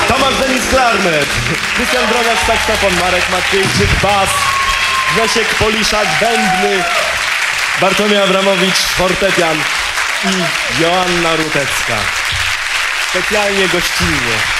Tomasz Denis klarnet, Krystian Drogacz saksofon, Marek Matwiejczyk bas, Grzesiek Poliszak bębny, Bartłomiej Abramowicz fortepian i Joanna Rutecka. Specjalnie gościnnie.